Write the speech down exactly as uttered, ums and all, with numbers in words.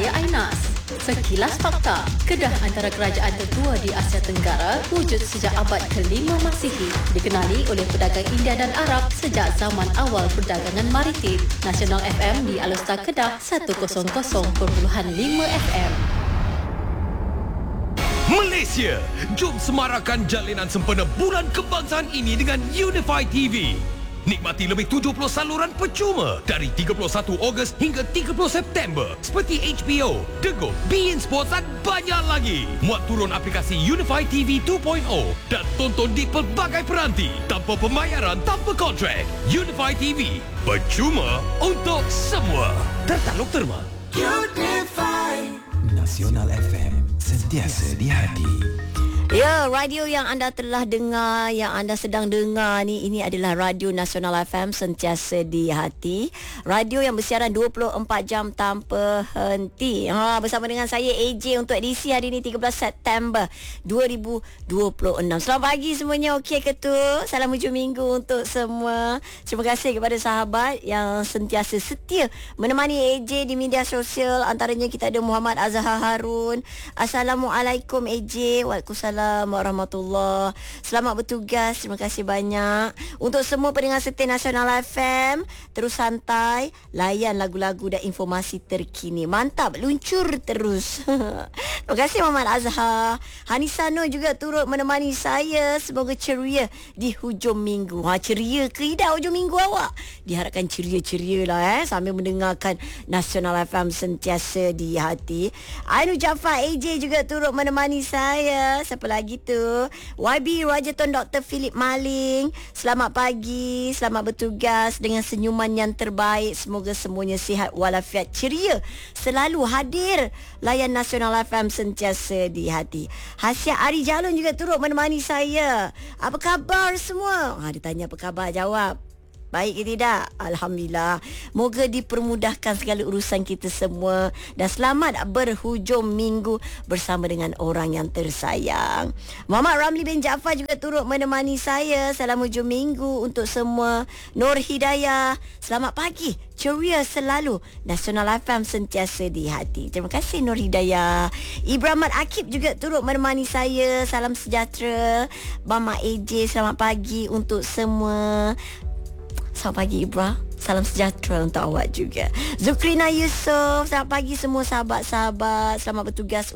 saya Ainas. Sekilas fakta, Kedah antara kerajaan tertua di Asia Tenggara wujud sejak abad kelima Masihi. Dikenali oleh pedagang India dan Arab sejak zaman awal perdagangan maritim. Nasional F M di Alustar Kedah seratus perpuluhan lima F M. Malaysia, jom semarakan jalinan sempena Bulan Kebangsaan ini dengan Unify T V. Nikmati lebih tujuh puluh saluran percuma dari tiga puluh satu Ogos hingga tiga puluh September seperti H B O, Dego, beIN Sports dan banyak lagi. Muat turun aplikasi Unify T V dua titik kosong dan tonton di pelbagai peranti tanpa pembayaran, tanpa kontrak. Unify T V, percuma untuk semua. Tertaluk terma. Unify Nasional F M, sentiasa di hati. Ya, radio yang anda telah dengar, yang anda sedang dengar ni, ini adalah Radio Nasional F M, sentiasa di hati. Radio yang bersiaran dua puluh empat jam tanpa henti. Ha, bersama dengan saya A J untuk edisi hari ini tiga belas September dua ribu dua puluh enam. Selamat pagi semuanya, okey ke tu? Salam hujung minggu untuk semua. Terima kasih kepada sahabat yang sentiasa setia menemani A J di media sosial. Antaranya kita ada Muhammad Azhar Harun. Assalamualaikum A J. Waalaikumsalam warahmatullahi. Selamat bertugas. Terima kasih banyak. Untuk semua pendengar setia Nasional F M, terus santai, layan lagu-lagu dan informasi terkini. Mantap, luncur terus. Terima kasih Muhammad Azhar. Hanisa Nur juga turut menemani saya. Semoga ceria di hujung minggu. Ha, ceria ke tidak hujung minggu awak? Diharapkan ceria-ceria lah eh, sambil mendengarkan Nasional F M sentiasa di hati. Ainu Jaafar A J juga turut menemani saya. Siapa lagi tu? Y B Rajaton Doktor Philip Maling. Selamat pagi, selamat bertugas dengan senyuman yang terbaik. Semoga semuanya sihat walafiat, ceria, selalu hadir. Layan Nasional F M sentiasa di hati. Hasya Ari Jalun juga turut menemani saya. Apa khabar semua? Ha, ditanya apa khabar, jawab baik ke tidak? Alhamdulillah. Moga dipermudahkan segala urusan kita semua dan selamat berhujung minggu bersama dengan orang yang tersayang. Muhammad Ramli bin Jaafar juga turut menemani saya. Salam hujung minggu untuk semua. Nur Hidayah, selamat pagi, ceria selalu. Nasional F M sentiasa di hati. Terima kasih Nur Hidayah. Ibrahim Akib juga turut menemani saya. Salam sejahtera. Mama A J, selamat pagi untuk semua. Selamat pagi Ibra. Salam sejahtera untuk awak juga. Zukrina Yusof, selamat pagi semua sahabat-sahabat. Selamat bertugas